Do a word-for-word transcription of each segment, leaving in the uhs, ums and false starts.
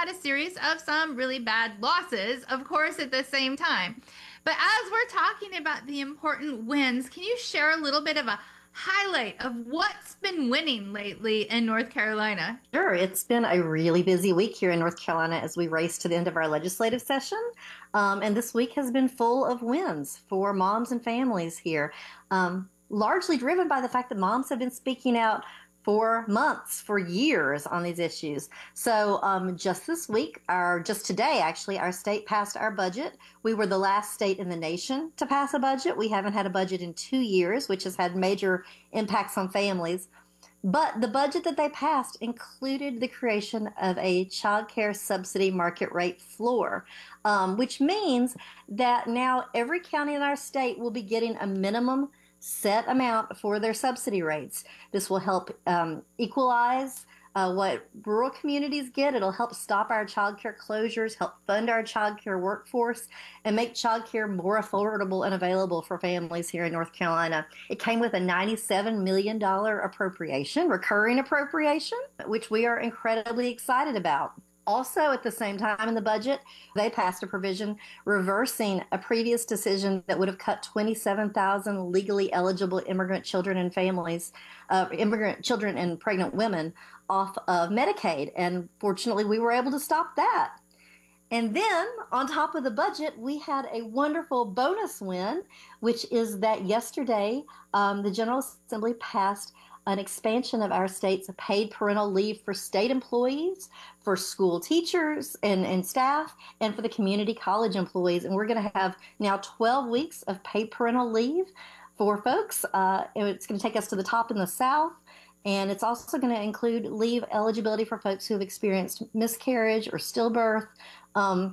had a series of some really bad losses, of course, at the same time. But as we're talking about the important wins, can you share a little bit of a highlight of what's been winning lately in North Carolina? Sure, it's been a really busy week here in North Carolina as we race to the end of our legislative session. Um, and this week has been full of wins for moms and families here, um, largely driven by the fact that moms have been speaking out for months, for years on these issues. So um, just this week, or just today, actually, our state passed our budget. We were the last state in the nation to pass a budget. We haven't had a budget in two years, which has had major impacts on families. But the budget that they passed included the creation of a child care subsidy market rate floor, um, which means that now every county in our state will be getting a minimum set amount for their subsidy rates. This will help um, equalize uh, what rural communities get. It'll help stop our child care closures, help fund our child care workforce, and make child care more affordable and available for families here in North Carolina. It came with a ninety-seven million dollars appropriation, recurring appropriation, which we are incredibly excited about. Also, at the same time in the budget, they passed a provision reversing a previous decision that would have cut twenty-seven thousand legally eligible immigrant children and families, uh, immigrant children and pregnant women off of Medicaid. And fortunately, we were able to stop that. And then on top of the budget, we had a wonderful bonus win, which is that yesterday, um, the General Assembly passed an expansion of our state's paid parental leave for state employees, for school teachers and, and staff, and for the community college employees. And we're going to have now twelve weeks of paid parental leave for folks. Uh, it's going to take us to the top in the South. And it's also going to include leave eligibility for folks who have experienced miscarriage or stillbirth. Um,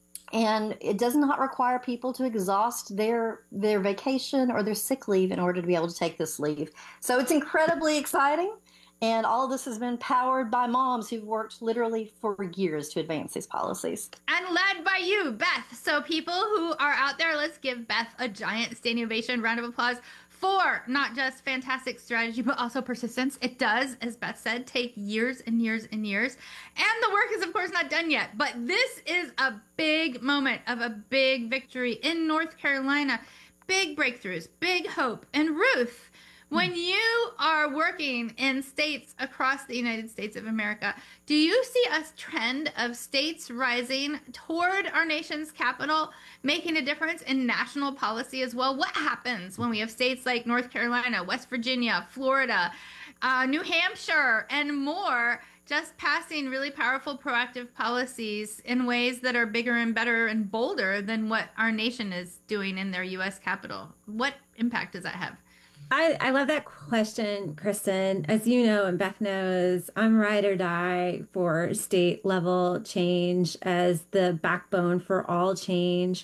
and it does not require people to exhaust their their vacation or their sick leave in order to be able to take this leave. So it's incredibly exciting. And all of this has been powered by moms who've worked literally for years to advance these policies. And led by you, Beth. So people who are out there, let's give Beth a giant standing ovation, round of applause for not just fantastic strategy, but also persistence. It does, as Beth said, take years and years and years. And the work is, of course, not done yet. But this is a big moment of a big victory in North Carolina. Big breakthroughs, big hope. And Ruth, when you are working in states across the United States of America, do you see a trend of states rising toward our nation's capital, making a difference in national policy as well? What happens when we have states like North Carolina, West Virginia, Florida, uh, New Hampshire, and more just passing really powerful proactive policies in ways that are bigger and better and bolder than what our nation is doing in their U S capital? What impact does that have? I, I love that question, Kristen. As you know, and Beth knows, I'm ride or die for state level change as the backbone for all change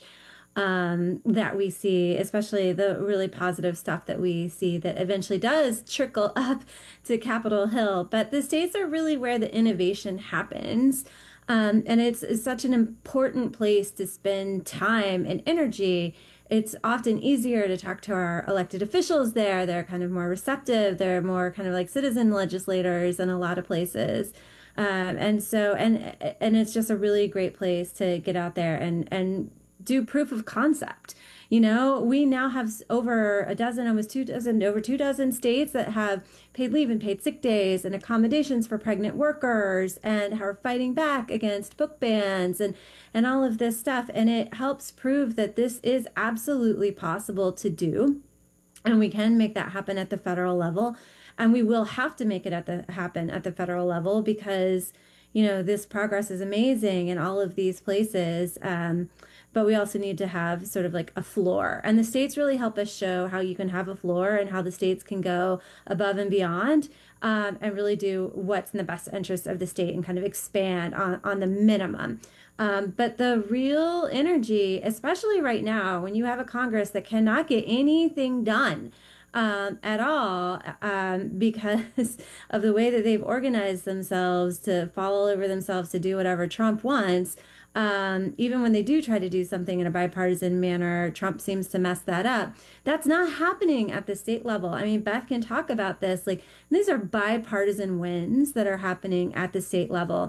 um, that we see, especially the really positive stuff that we see that eventually does trickle up to Capitol Hill. But the states are really where the innovation happens. Um, and it's, it's such an important place to spend time and energy. It's often easier to talk to our elected officials there. They're kind of more receptive. They're more kind of like citizen legislators in a lot of places. Um, and so, and and it's just a really great place to get out there and, and do proof of concept. You know, we now have over a dozen, almost two dozen, over two dozen states that have paid leave and paid sick days and accommodations for pregnant workers and are fighting back against book bans and, and all of this stuff. And it helps prove that this is absolutely possible to do. And we can make that happen at the federal level. And we will have to make it at the happen at the federal level because, you know, this progress is amazing in all of these places. Um, but we also need to have sort of like a floor. And the states really help us show how you can have a floor and how the states can go above and beyond um, and really do what's in the best interest of the state and kind of expand on, on the minimum. Um, but the real energy, especially right now, when you have a Congress that cannot get anything done um, at all um, because of the way that they've organized themselves to fall all over themselves to do whatever Trump wants, Um, even when they do try to do something in a bipartisan manner, Trump seems to mess that up. That's not happening at the state level. I mean, Beth can talk about this. Like, these are bipartisan wins that are happening at the state level.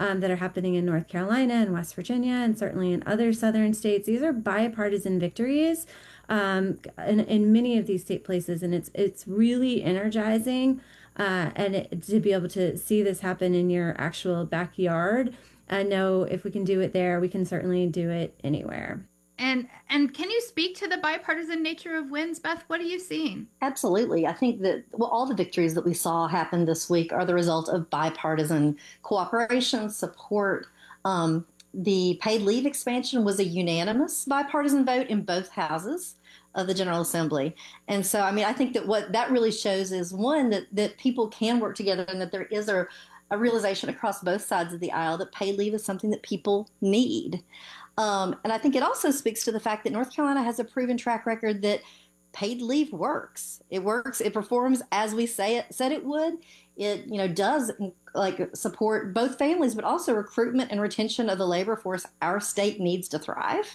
um, that are happening in North Carolina and West Virginia, and certainly in other southern states. These are bipartisan victories um, in, in many of these state places, and it's it's really energizing. Uh, and it, to be able to see this happen in your actual backyard, I know if we can do it there, we can certainly do it anywhere. And and can you speak to the bipartisan nature of wins, Beth? What are you seeing? Absolutely. I think that well, all the victories that we saw happen this week are the result of bipartisan cooperation, support. Um, the paid leave expansion was a unanimous bipartisan vote in both houses of the General Assembly. And so, I mean, I think that what that really shows is, one, that, that people can work together and that there is a, a realization across both sides of the aisle that paid leave is something that people need. Um, and I think it also speaks to the fact that North Carolina has a proven track record that paid leave works. It works. It performs as we say it said it would. It, you know, does like support both families, but also recruitment and retention of the labor force our state needs to thrive.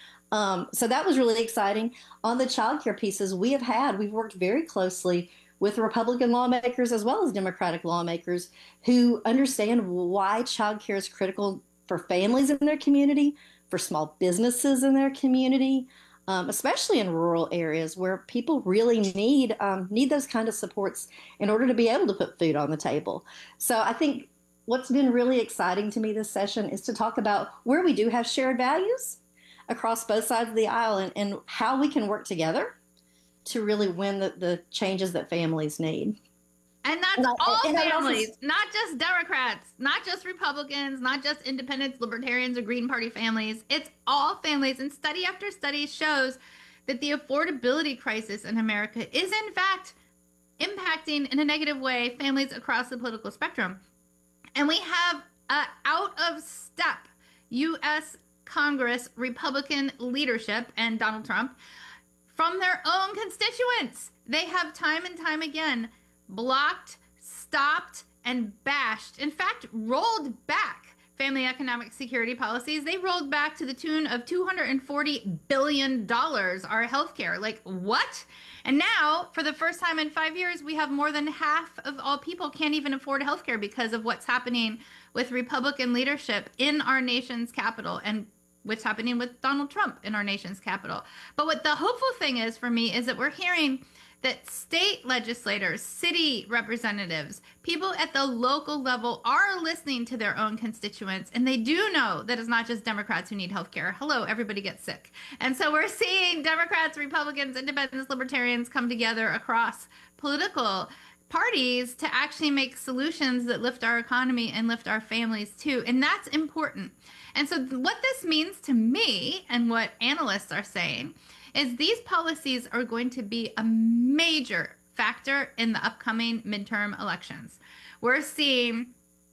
Um, so that was really exciting. On the childcare pieces, we have had, we've worked very closely with Republican lawmakers as well as Democratic lawmakers who understand why childcare is critical for families in their community, for small businesses in their community, um, especially in rural areas where people really need um, need those kind of supports in order to be able to put food on the table. So I think what's been really exciting to me this session is to talk about where we do have shared values across both sides of the aisle and, and how we can work together to really win the, the changes that families need. And that's and I, all and families, also, not just Democrats, not just Republicans, not just independents, libertarians, or Green Party families. It's all families. And study after study shows that the affordability crisis in America is, in fact, impacting in a negative way families across the political spectrum. And we have uh, out of step U S Congress Republican leadership and Donald Trump from their own constituents. They have time and time again blocked, stopped, and bashed, in fact, rolled back family economic security policies. They rolled back to the tune of two hundred forty billion dollars our healthcare. Like, what? And now, for the first time in five years, we have more than half of all people can't even afford healthcare because of what's happening with Republican leadership in our nation's capital and what's happening with Donald Trump in our nation's capital. But what the hopeful thing is for me is that we're hearing that state legislators, city representatives, people at the local level are listening to their own constituents, and they do know that it's not just Democrats who need health care. Hello, everybody gets sick. And so we're seeing Democrats, Republicans, independents, libertarians come together across political parties to actually make solutions that lift our economy and lift our families too. And that's important. And so what this means to me and what analysts are saying is these policies are going to be a major factor in the upcoming midterm elections. We're seeing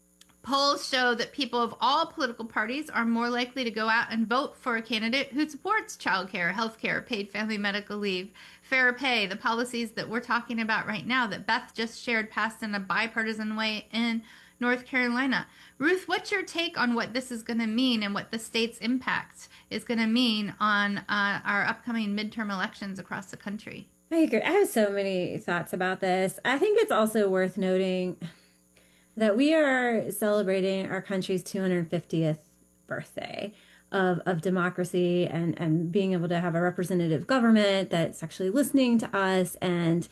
polls show that people of all political parties are more likely to go out and vote for a candidate who supports childcare, healthcare, paid family medical leave, fair pay, the policies that we're talking about right now that Beth just shared passed in a bipartisan way in North Carolina. Ruth, what's your take on what this is going to mean and what the state's impact is going to mean on uh, our upcoming midterm elections across the country? I agree. I have so many thoughts about this. I think it's also worth noting that we are celebrating our country's two hundred fiftieth birthday of, of democracy and, and being able to have a representative government that's actually listening to us. And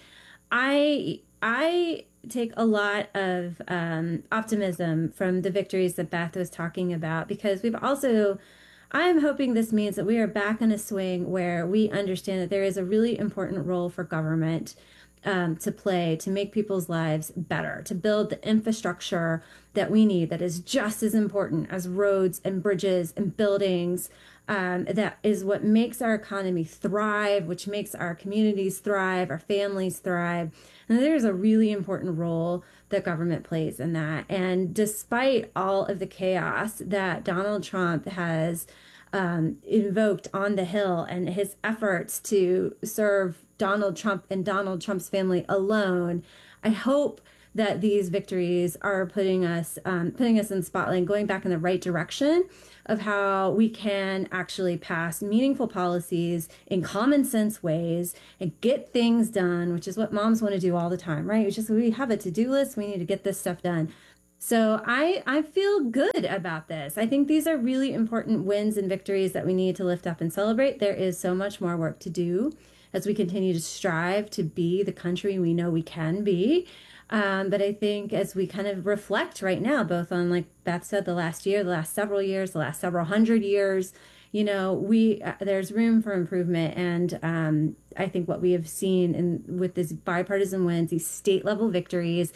I, I take a lot of um, optimism from the victories that Beth was talking about, because we've also, I'm hoping this means that we are back in a swing where we understand that there is a really important role for government um, to play to make people's lives better, to build the infrastructure that we need that is just as important as roads and bridges and buildings. Um, that is what makes our economy thrive, which makes our communities thrive, our families thrive. And there's a really important role that government plays in that. And despite all of the chaos that Donald Trump has um, invoked on the Hill and his efforts to serve Donald Trump and Donald Trump's family alone, I hope that these victories are putting us um, putting us in the spotlight and going back in the right direction of how we can actually pass meaningful policies in common sense ways and get things done, which is what moms want to do all the time, right? It's just we have a to-do list. We need to get this stuff done. So I I feel good about this. I think these are really important wins and victories that we need to lift up and celebrate. There is so much more work to do as we continue to strive to be the country we know we can be. Um, but I think as we kind of reflect right now, both on, like Beth said, the last year, the last several years, the last several hundred years, you know, we uh, there's room for improvement. And um, I think what we have seen in with these bipartisan wins, these state level victories,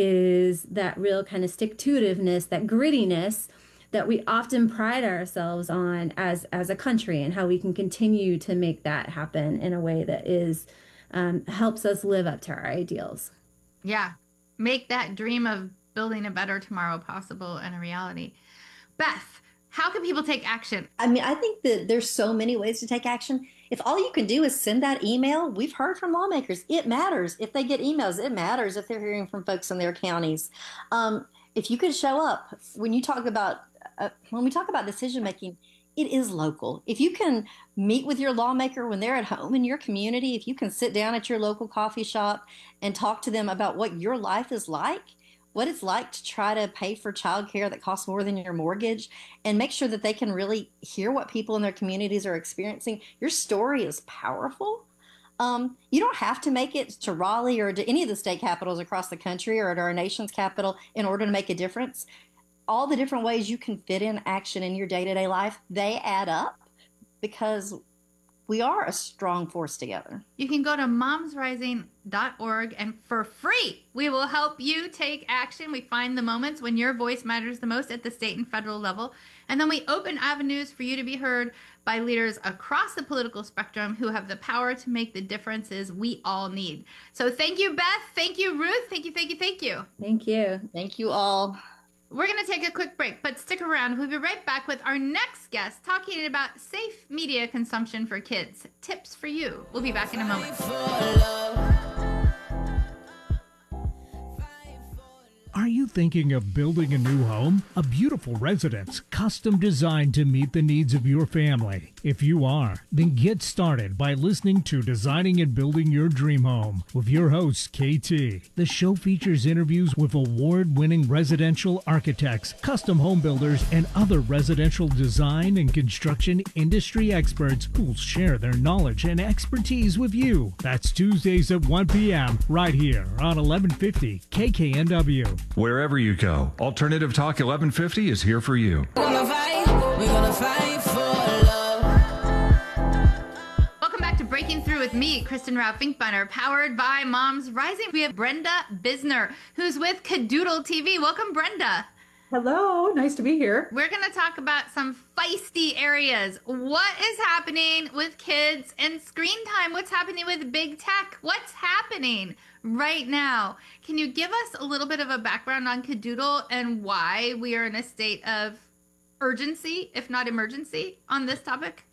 is that real kind of stick-to-itiveness, that grittiness that we often pride ourselves on as as a country, and how we can continue to make that happen in a way that is um, helps us live up to our ideals. Yeah. Make that dream of building a better tomorrow possible and a reality. Beth, how can people take action? I mean, I think that there's so many ways to take action. If all you can do is send that email, we've heard from lawmakers. It matters if they get emails. It matters if they're hearing from folks in their counties. Um, if you could show up when you talk about uh, when we talk about decision making, it is local. If you can meet with your lawmaker when they're at home in your community, if you can sit down at your local coffee shop and talk to them about what your life is like, what it's like to try to pay for childcare that costs more than your mortgage, and make sure that they can really hear what people in their communities are experiencing. Your story is powerful. Um, you don't have to make it to Raleigh or to any of the state capitals across the country or to our nation's capital in order to make a difference. All the different ways you can fit in action in your day-to-day life, they add up because we are a strong force together. You can go to moms rising dot org and for free, we will help you take action. We find the moments when your voice matters the most at the state and federal level. And then we open avenues for you to be heard by leaders across the political spectrum who have the power to make the differences we all need. So thank you, Beth. Thank you, Ruth. Thank you, thank you, thank you. Thank you. Thank you all. We're going to take a quick break, but stick around. We'll be right back with our next guest talking about safe media consumption for kids. Tips for you. We'll be back in a moment. Are you thinking of building a new home? A beautiful residence, custom designed to meet the needs of your family? If you are, then get started by listening to Designing and Building Your Dream Home with your host, K T. The show features interviews with award-winning residential architects, custom home builders, and other residential design and construction industry experts who will share their knowledge and expertise with you. That's Tuesdays at one p.m. right here on eleven fifty K K N W. Wherever you go, Alternative Talk eleven fifty is here for you. We're gonna fight, we're gonna fight for love. Welcome back to Breaking Through with me, Kristen Rao Finkbeiner, powered by Moms Rising. We have Brenda Bisner, who's with Cadoodle T V. Welcome, Brenda. Hello, nice to be here. We're going to talk about some feisty areas. What is happening with kids and screen time? What's happening with big tech? What's happening right now? Can you give us a little bit of a background on Cadoodle and why we are in a state of urgency, if not emergency, on this topic?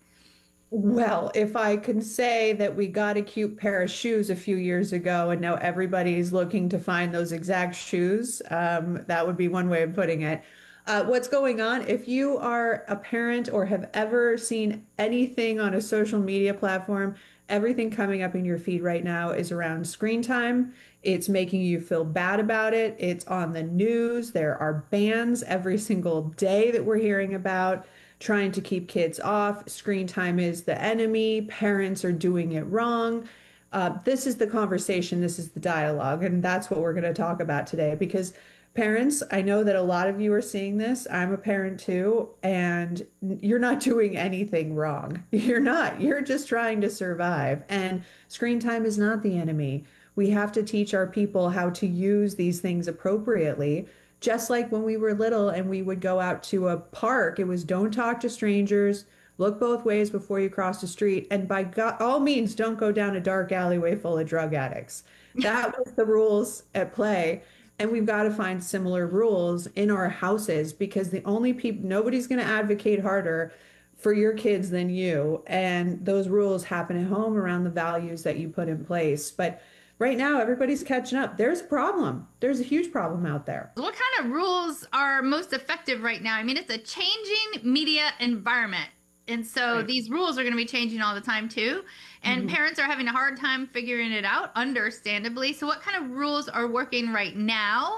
Well, if I can say that we got a cute pair of shoes a few years ago and now everybody's looking to find those exact shoes, um, that would be one way of putting it. Uh, what's going on? If you are a parent or have ever seen anything on a social media platform, everything coming up in your feed right now is around screen time. It's making you feel bad about it. It's on the news. There are bans every single day that we're hearing about, trying to keep kids off. Screen time is the enemy. Parents are doing it wrong. Uh, this is the conversation. This is the dialogue. And that's what we're going to talk about today. Because parents, I know that a lot of you are seeing this. I'm a parent too. And you're not doing anything wrong. You're not. You're just trying to survive. And screen time is not the enemy. We have to teach our people how to use these things appropriately. Just like when we were little and we would go out to a park, it was don't talk to strangers, look both ways before you cross the street, and by God, all means, don't go down a dark alleyway full of drug addicts. That was the rules at play. And we've got to find similar rules in our houses, because the only people, nobody's going to advocate harder for your kids than you. And those rules happen at home around the values that you put in place. But right now, everybody's catching up. There's a problem. There's a huge problem out there. What kind of rules are most effective right now? I mean, it's a changing media environment. And so right. These rules are going to be changing all the time, too. And mm-hmm. parents are having a hard time figuring it out, understandably. So what kind of rules are working right now?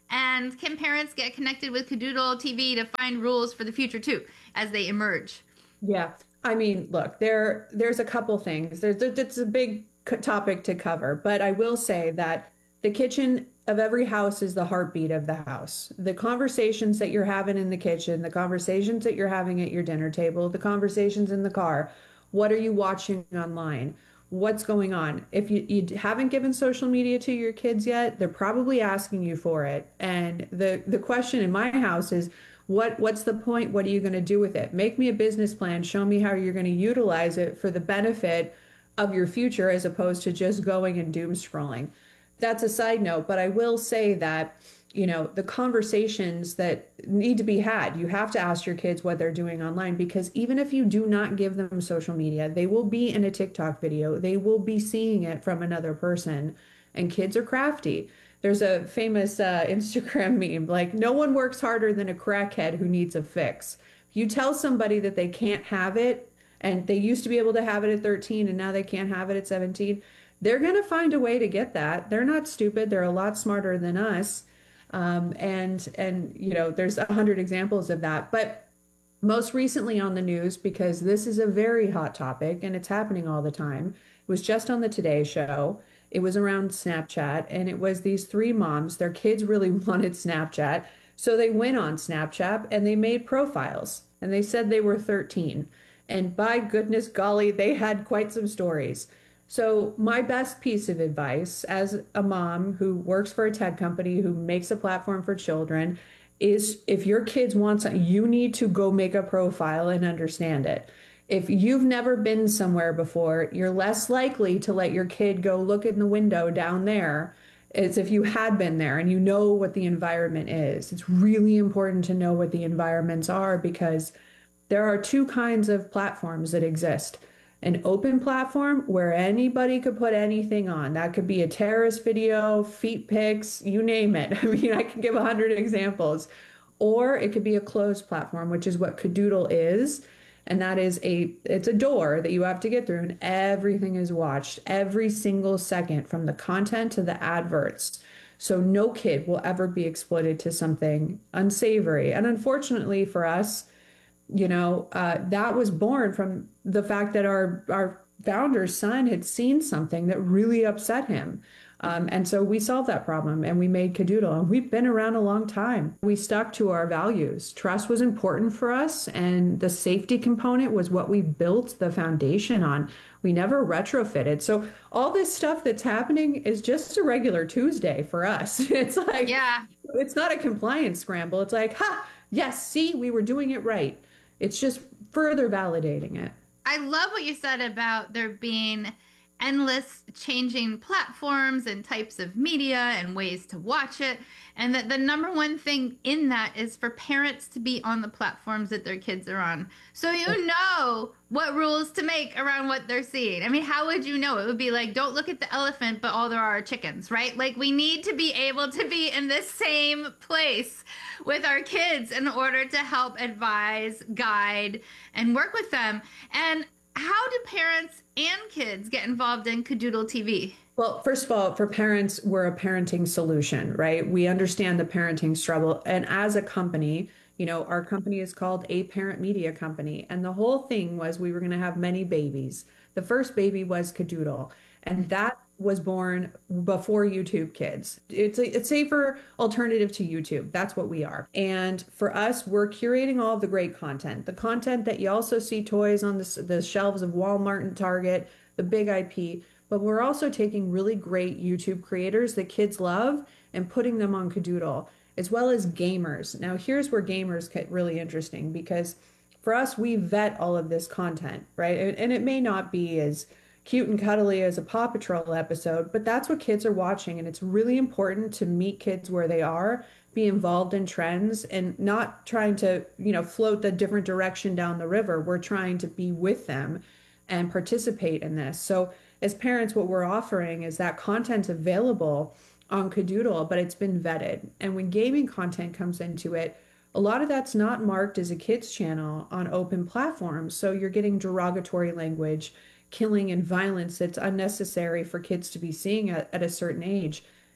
And can parents get connected with Kadoodle T V to find rules for the future too, as they emerge? Yeah. I mean, look, there there's a couple things. There's it's a big topic to cover, but I will say that the kitchen of every house is the heartbeat of the house. The conversations that you're having in the kitchen, the conversations that you're having at your dinner table, the conversations in the car, what are you watching online? What's going on? If you, you haven't given social media to your kids yet, they're probably asking you for it. And the, the question in my house is, what what's the point? What are you going to do with it? Make me a business plan. Show me how you're going to utilize it for the benefit of your future, as opposed to just going and doom scrolling. That's a side note, but I will say that, you know, the conversations that need to be had, you have to ask your kids what they're doing online, because even if you do not give them social media, they will be in a TikTok video. They will be seeing it from another person, and kids are crafty. There's a famous uh, Instagram meme, like, no one works harder than a crackhead who needs a fix. If you tell somebody that they can't have it, and they used to be able to have it at thirteen and now they can't have it at seventeen, they're going to find a way to get that. They're not stupid. They're a lot smarter than us. Um, and, and, you know, there's a hundred examples of that. But most recently on the news, because this is a very hot topic and it's happening all the time, it was just on the Today Show. It was around Snapchat, and it was these three moms. Their kids really wanted Snapchat. So they went on Snapchat and they made profiles, and they said they were thirteen. And by goodness golly, they had quite some stories. So my best piece of advice as a mom who works for a tech company who makes a platform for children is, if your kids want something, you need to go make a profile and understand it. If you've never been somewhere before, you're less likely to let your kid go look in the window down there as if you had been there and you know what the environment is. It's really important to know what the environments are, because there are two kinds of platforms that exist. An open platform where anybody could put anything on. That could be a terrorist video, feet pics, you name it. I mean, I can give a hundred examples. Or it could be a closed platform, which is what Kadoodle is. And that is a, it's a door that you have to get through, and everything is watched every single second, from the content to the adverts. So no kid will ever be exploited to something unsavory. And unfortunately for us, you know, uh, that was born from the fact that our, our founder's son had seen something that really upset him. Um, and so we solved that problem, and we made Kadoodle, and we've been around a long time. We stuck to our values. Trust was important for us, and the safety component was what we built the foundation on. We never retrofitted. So all this stuff that's happening is just a regular Tuesday for us. It's like, yeah, it's not a compliance scramble. It's like, ha, yes, see, we were doing it right. It's just further validating it. I love what you said about there being endless changing platforms and types of media and ways to watch it, and that the number one thing in that is for parents to be on the platforms that their kids are on, so you know what rules to make around what they're seeing. I mean, how would you know? It would be like, don't look at the elephant, but all there are are chickens, right? Like, we need to be able to be in the same place with our kids in order to help advise, guide, and work with them. And how do parents and kids get involved in Kadoodle T V? Well, first of all, for parents, we're a parenting solution, right? We understand the parenting struggle. And as a company, you know, our company is called A Parent Media Company. And the whole thing was we were going to have many babies. The first baby was Kadoodle, and that was born before YouTube Kids. It's a, it's a safer alternative to YouTube. That's what we are. And for us, we're curating all of the great content, the content that you also see toys on the, the shelves of Walmart and Target, the big I P, but we're also taking really great YouTube creators that kids love and putting them on Kadoodle, as well as gamers. Now, here's where gamers get really interesting, because for us, we vet all of this content, right? And, and it may not be as cute and cuddly as a Paw Patrol episode, but that's what kids are watching. And it's really important to meet kids where they are, be involved in trends, and not trying to, you know, float the different direction down the river. We're trying to be with them and participate in this. So as parents, what we're offering is that content's available on Kadoodle, but it's been vetted. And when gaming content comes into it, a lot of that's not marked as a kids channel on open platforms. So you're getting derogatory language, killing, and violence that's unnecessary for kids to be seeing at, at a certain age.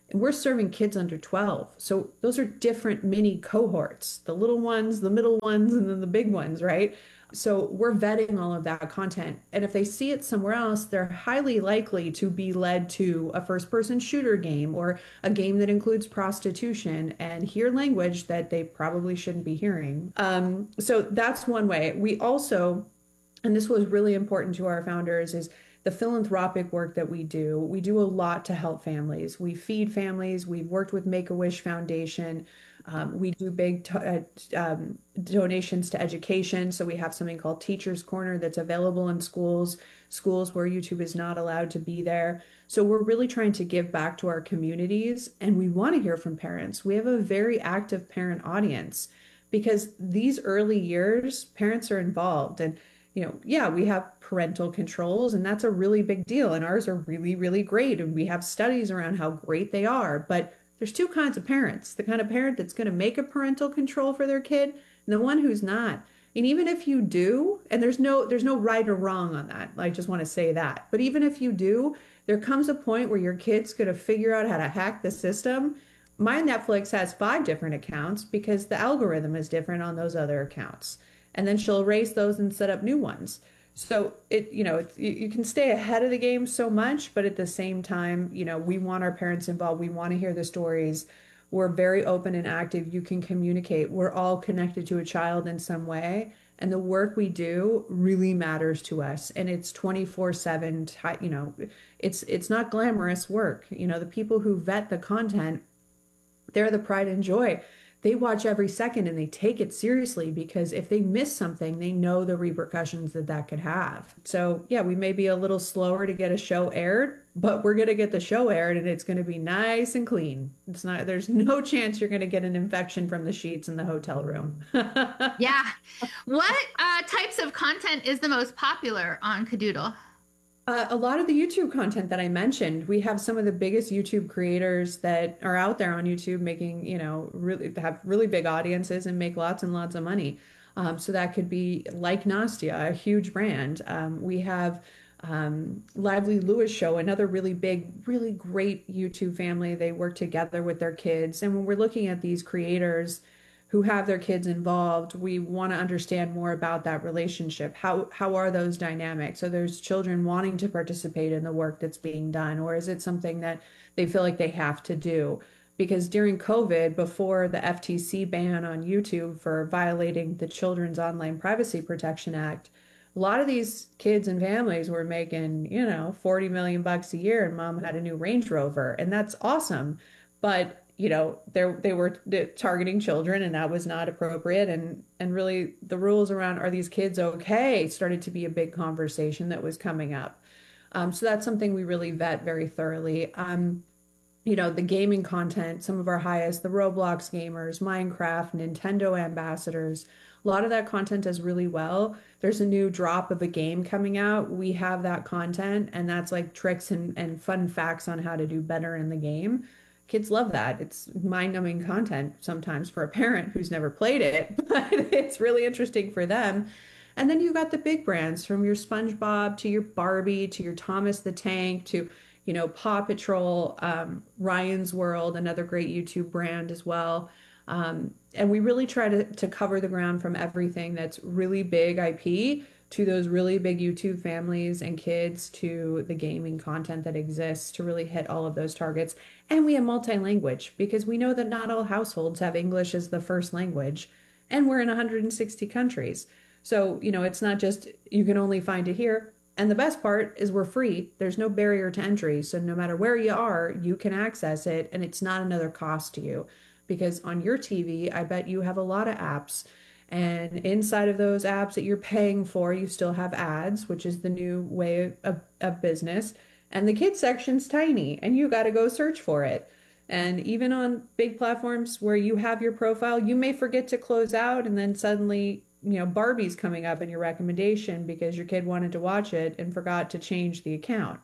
And we're serving kids under twelve. So those are different mini cohorts, the little ones, the middle ones, and then the big ones, right? So we're vetting all of that content. And if they see it somewhere else, they're highly likely to be led to a first person shooter game or a game that includes prostitution and hear language that they probably shouldn't be hearing. Um, so that's one way. We also, and this was really important to our founders, is the philanthropic work that we do. We do a lot to help families. We feed families. We've worked with Make-A-Wish Foundation. Um, we do big uh, um, donations to education. So we have something called Teachers Corner that's available in schools, schools where YouTube is not allowed to be there. So we're really trying to give back to our communities, and we want to hear from parents. We have a very active parent audience because these early years, parents are involved. And, you know, yeah, we have parental controls, and that's a really big deal. And ours are really, really great. And we have studies around how great they are. But there's two kinds of parents: the kind of parent that's going to make a parental control for their kid, and the one who's not. And even if you do, and there's no there's no right or wrong on that, I just want to say that. But even if you do, there comes a point where your kid's going to figure out how to hack the system. My Netflix has five different accounts because the algorithm is different on those other accounts. And then she'll erase those and set up new ones. So it, you know, it, you can stay ahead of the game so much, but at the same time, you know, we want our parents involved. We want to hear the stories. We're very open and active. You can communicate. We're all connected to a child in some way. And the work we do really matters to us. And it's twenty-four seven, you know, it's, it's not glamorous work. You know, the people who vet the content, they're the pride and joy. They watch every second and they take it seriously, because if they miss something, they know the repercussions that that could have. So yeah, we may be a little slower to get a show aired, but we're going to get the show aired and it's going to be nice and clean. It's not, there's no chance you're going to get an infection from the sheets in the hotel room. Yeah. What uh, types of content is the most popular on Kadoodle? Uh, a lot of the YouTube content that I mentioned, we have some of the biggest YouTube creators that are out there on YouTube making, you know, really have really big audiences and make lots and lots of money. Um, so that could be like Nastia, a huge brand. Um, we have um, Lively Lewis Show, another really big, really great YouTube family. They work together with their kids. And when we're looking at these creators who have their kids involved, we want to understand more about that relationship. How how are those dynamics? So there's children wanting to participate in the work that's being done, or is it something that they feel like they have to do? Because during COVID, before the F T C ban on YouTube for violating the Children's Online Privacy Protection Act, a lot of these kids and families were making, you know, forty million bucks a year, and mom had a new Range Rover, and that's awesome. But you know, they they were targeting children, and that was not appropriate. And and really, the rules around are these kids okay started to be a big conversation that was coming up. Um, so that's something we really vet very thoroughly. Um, you know, the gaming content, some of our highest, the Roblox gamers, Minecraft, Nintendo ambassadors, a lot of that content does really well. There's a new drop of a game coming out. We have that content, and that's like tricks and, and fun facts on how to do better in the game. Kids love that. It's mind-numbing content sometimes for a parent who's never played it, but it's really interesting for them. And then you've got the big brands, from your SpongeBob to your Barbie to your Thomas the Tank to, you know, Paw Patrol, um, Ryan's World, another great YouTube brand as well. Um, and we really try to, to cover the ground from everything that's really big I P to those really big YouTube families and kids to the gaming content that exists, to really hit all of those targets. And we have multi-language, because we know that not all households have English as the first language, and we're in one hundred sixty countries. So, you know, it's not just you can only find it here. And the best part is we're free. There's no barrier to entry. So no matter where you are, you can access it, and it's not another cost to you. Because on your T V, I bet you have a lot of apps. And inside of those apps that you're paying for, you still have ads, which is the new way of, of business. And the kids section's tiny, and you got to go search for it. And even on big platforms where you have your profile, you may forget to close out, and then suddenly, you know, Barbie's coming up in your recommendation because your kid wanted to watch it and forgot to change the account.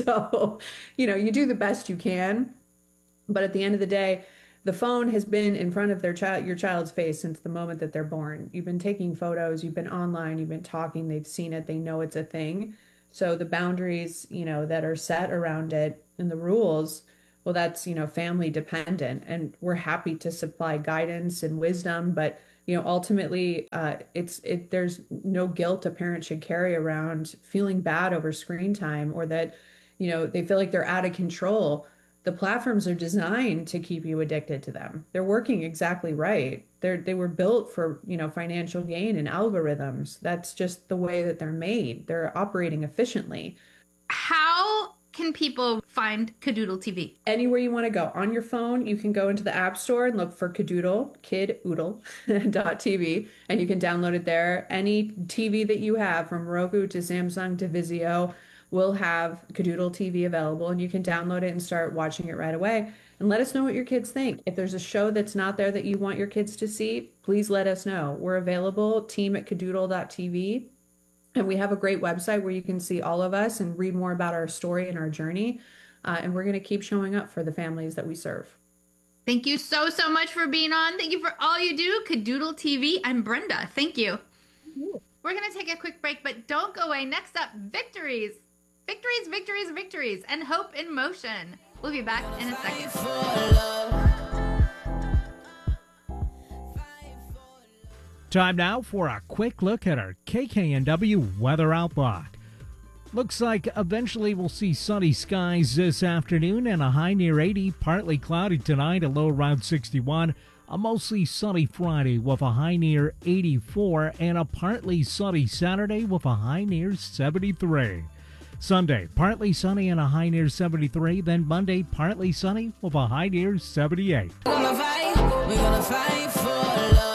So, you know, you do the best you can, but at the end of the day, the phone has been in front of their child, your child's face since the moment that they're born. You've been taking photos, you've been online, you've been talking, they've seen it, they know it's a thing. So the boundaries, you know, that are set around it and the rules, well, that's, you know, family dependent, and we're happy to supply guidance and wisdom. But, you know, ultimately, uh, it's it there's no guilt a parent should carry around feeling bad over screen time, or that, you know, they feel like they're out of control. The platforms are designed to keep you addicted to them. They're working exactly right. They're they were built for, you know, financial gain and algorithms. That's just the way that they're made. They're operating efficiently. How can people find Kadoodle T V? Anywhere you want to go. On your phone, you can go into the App Store and look for Kadoodle, kid oodle dot T V, and you can download it there. Any T V that you have, from Roku to Samsung to Vizio, will have Kadoodle T V available, and you can download it and start watching it right away. And let us know what your kids think. If there's a show that's not there that you want your kids to see, please let us know. We're available, team at kadoodle dot T V. And we have a great website where you can see all of us and read more about our story and our journey. Uh, and we're going to keep showing up for the families that we serve. Thank you so, so much for being on. Thank you for all you do. Kadoodle T V. I'm Brenda. Thank you. We're going to take a quick break, but don't go away. Next up, victories. Victories, victories, victories, and hope in motion. We'll be back in a second. Time now for a quick look at our K K N W weather outlook. Looks like eventually we'll see sunny skies this afternoon and a high near eighty. Partly cloudy tonight, a low around sixty-one. A mostly sunny Friday with a high near eighty-four, and a partly sunny Saturday with a high near seventy-three. Sunday, partly sunny and a high near seventy-three. Then Monday, partly sunny with a high near seventy-eight. We're gonna fight, we're gonna fight for love.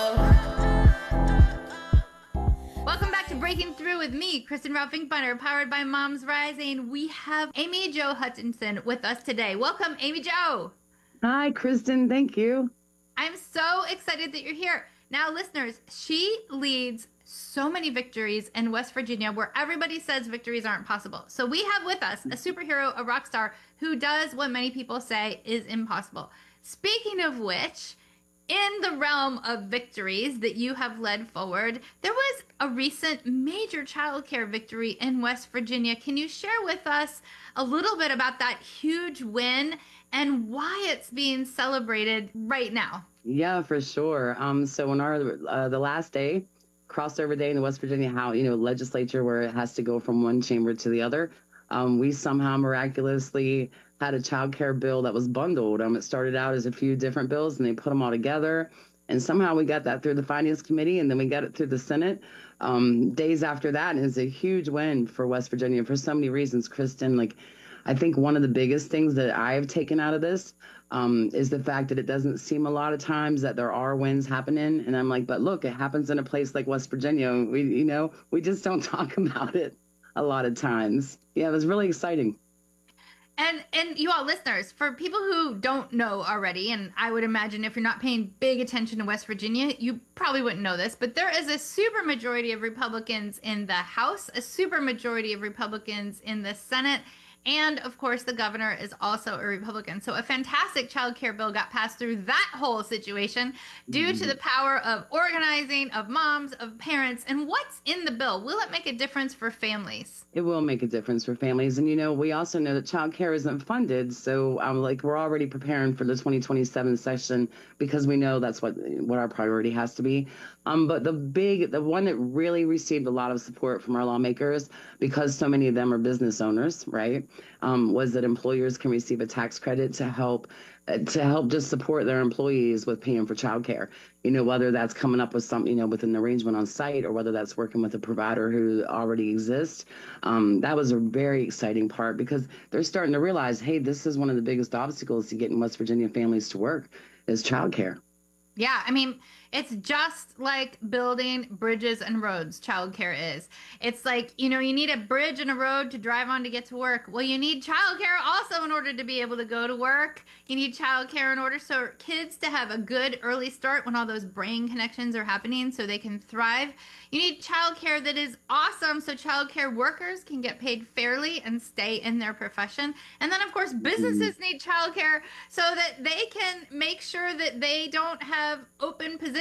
Welcome back to Breaking Through with me, Kristen Ralph Finkbeiner, powered by Moms Rising. We have Amy Jo Hutchinson with us today. Welcome, Amy Jo. Hi, Kristen. Thank you. I'm so excited that you're here. Now, listeners, she leads so many victories in West Virginia where everybody says victories aren't possible. So we have with us a superhero, a rock star, who does what many people say is impossible. Speaking of which, in the realm of victories that you have led forward, there was a recent major childcare victory in West Virginia. Can you share with us a little bit about that huge win and why it's being celebrated right now? Yeah, for sure. Um, so on our uh, the last day, crossover day in the West Virginia House, you know, legislature, where it has to go from one chamber to the other, um, we somehow miraculously had a child care bill that was bundled. Um, it started out as a few different bills, and they put them all together. And somehow we got that through the Finance Committee, and then we got it through the Senate. Um, days after that, and it's a huge win for West Virginia for so many reasons, Kristen. Like, I think one of the biggest things that I've taken out of this um, is the fact that it doesn't seem a lot of times that there are wins happening. And I'm like, but look, it happens in a place like West Virginia. We, you know, we just don't talk about it a lot of times. Yeah, it was really exciting. And and you all listeners, for people who don't know already, and I would imagine if you're not paying big attention to West Virginia, you probably wouldn't know this, but there is a super majority of Republicans in the House, a super majority of Republicans in the Senate, and of course the governor is also a Republican. So a fantastic child care bill got passed through that whole situation due mm-hmm. to the power of organizing, of moms, of parents. And what's in the bill? Will it make a difference for families? It will make a difference for families. And, you know, we also know that child care isn't funded. So I'm um, like, we're already preparing for the twenty twenty-seven session because we know that's what what our priority has to be. Um, but the big, the one that really received a lot of support from our lawmakers, because so many of them are business owners, right, um, was that employers can receive a tax credit to help to help just support their employees with paying for childcare. You know, whether that's coming up with some, you know, with an arrangement on site, or whether that's working with a provider who already exists. Um, that was a very exciting part because they're starting to realize, hey, this is one of the biggest obstacles to getting West Virginia families to work is childcare. Yeah, I mean, it's just like building bridges and roads, childcare is. It's like, you know, you need a bridge and a road to drive on to get to work. Well, you need childcare also in order to be able to go to work. You need childcare in order so kids to have a good early start when all those brain connections are happening so they can thrive. You need childcare that is awesome so childcare workers can get paid fairly and stay in their profession. And then, of course, businesses need childcare so that they can make sure that they don't have open positions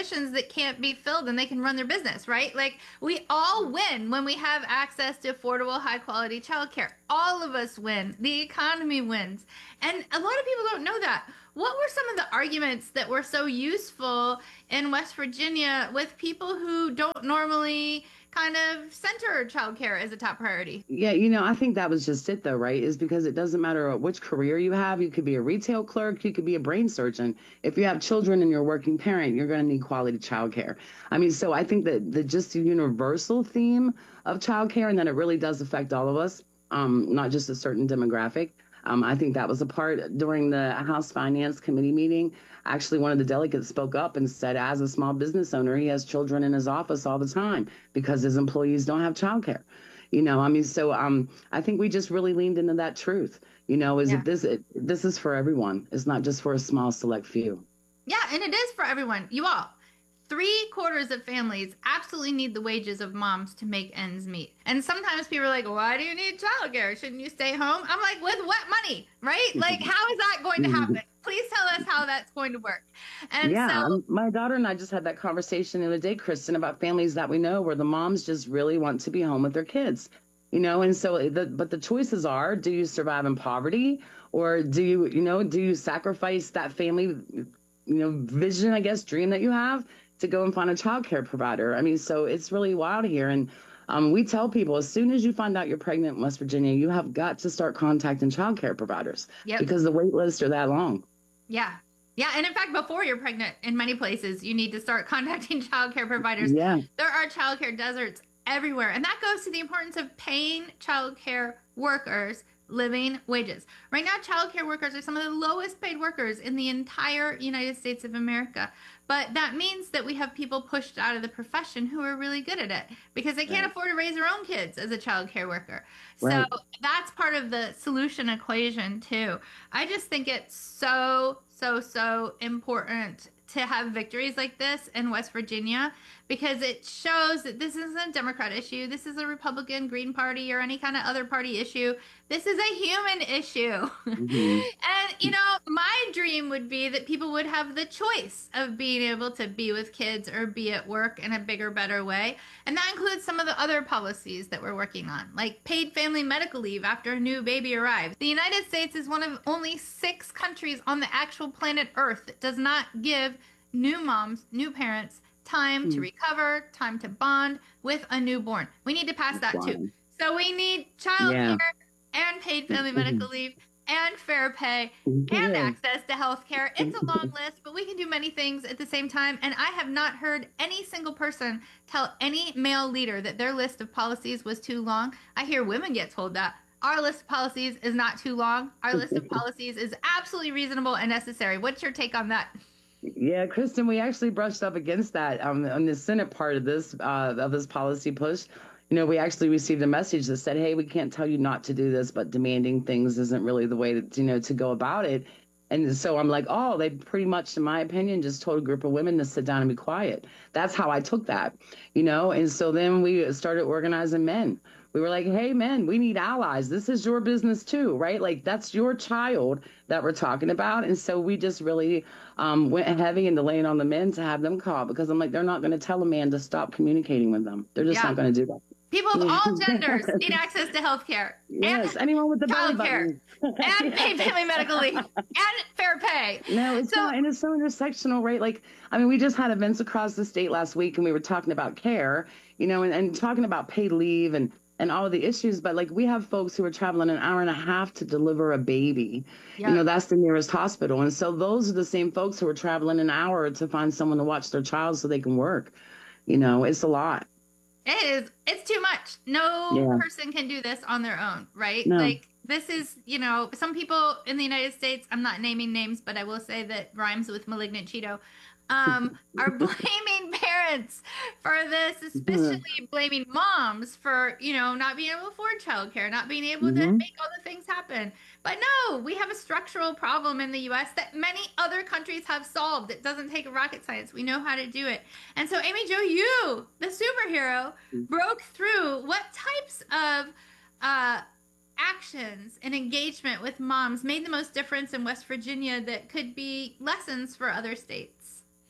positions that can't be filled and they can run their business, right? Like we all win when we have access to affordable, high quality childcare. All of us win. The economy wins. And a lot of people don't know that. What were some of the arguments that were so useful in West Virginia with people who don't normally kind of center childcare as a top priority? Yeah, you know, I think that was just it though, right? Is because it doesn't matter which career you have. You could be a retail clerk, you could be a brain surgeon. If you have children and you're a working parent, you're going to need quality childcare. I mean, so I think that the just the universal theme of childcare and that it really does affect all of us, um, not just a certain demographic. Um, I think that was a part during the House Finance Committee meeting. Actually, one of the delegates spoke up and said, as a small business owner, he has children in his office all the time because his employees don't have childcare. You know, I mean, so um, I think we just really leaned into that truth. You know, is Yeah. that this it, this is for everyone. It's not just for a small select few. Yeah, and it is for everyone. You all. Three quarters of families absolutely need the wages of moms to make ends meet. And sometimes people are like, why do you need childcare? Shouldn't you stay home? I'm like, with what money, right? Like, how is that going to happen? Please tell us how that's going to work. And yeah, so, um, my daughter and I just had that conversation the other day, Kristen, about families that we know where the moms just really want to be home with their kids. You know, and so, the, but the choices are, do you survive in poverty or do you, you know, do you sacrifice that family, you know, vision, I guess, dream that you have to go and find a childcare provider? I mean, so it's really wild here. And um, we tell people as soon as you find out you're pregnant in West Virginia, you have got to start contacting childcare providers Yep. because the wait lists are that long. yeah. Yeah. And in fact, before you're pregnant, in many places, you need to start contacting childcare providers. Yeah. There are childcare deserts everywhere. And that goes to the importance of paying childcare workers living wages. Right now, childcare workers are some of the lowest paid workers in the entire United States of America. But that means that we have people pushed out of the profession who are really good at it because they can't Right. afford to raise their own kids as a childcare worker. Right. So that's part of the solution equation too. I just think it's so, so, so important to have victories like this in West Virginia because it shows that this isn't a Democrat issue. This is a Republican, Green Party, or any kind of other party issue. This is a human issue. Mhm. And, you know, my dream would be that people would have the choice of being able to be with kids or be at work in a bigger, better way. And that includes some of the other policies that we're working on, like paid family medical leave after a new baby arrives. The United States is one of only six countries on the actual planet Earth that does not give new moms, new parents, time to recover, time to bond with a newborn. We need to pass that too. So we need child Yeah. care and paid family medical leave and fair pay and Yeah. access to health care. It's a long list, but we can do many things at the same time. And I have not heard any single person tell any male leader that their list of policies was too long. I hear women get told that. Our list of policies is not too long. Our list of policies is absolutely reasonable and necessary. What's your take on that? Yeah, Kristen, we actually brushed up against that um, on the Senate part of this uh, of this policy push. You know, we actually received a message that said, "Hey, we can't tell you not to do this, but demanding things isn't really the way to, you know, to go about it." And so I'm like, "Oh, they pretty much, in my opinion, just told a group of women to sit down and be quiet." That's how I took that, you know. And so then we started organizing men. We were like, hey, men, we need allies. This is your business too, right? Like, that's your child that we're talking about. And so we just really um, went heavy into laying on the men to have them call because I'm like, they're not going to tell a man to stop communicating with them. They're just Yeah. not going to do that. People of all genders need access to health care. Yes, anyone with the belly childcare button. and paid family medical leave and fair pay. No, it's So- not, and it's so intersectional, right? Like, I mean, we just had events across the state last week, and we were talking about care, you know, and, and talking about paid leave and and all of the issues. But like, we have folks who are traveling an hour and a half to deliver a baby. Yeah. You know, that's the nearest hospital, and so those are the same folks who are traveling an hour to find someone to watch their child so they can work. You know, it's a lot. It is. It's too much. No Yeah. person can do this on their own, right? No. Like, this is, you know, some people in the United States, I'm not naming names, but I will say that rhymes with malignant Cheeto, um, are blaming parents for this, especially blaming moms for, you know, not being able to afford childcare, not being able to Mhm. make all the things happen. But no, we have a structural problem in the U S that many other countries have solved. It doesn't take rocket science. We know how to do it. And so, Amy Jo, you, the superhero, broke through what types of uh, actions and engagement with moms made the most difference in West Virginia that could be lessons for other states?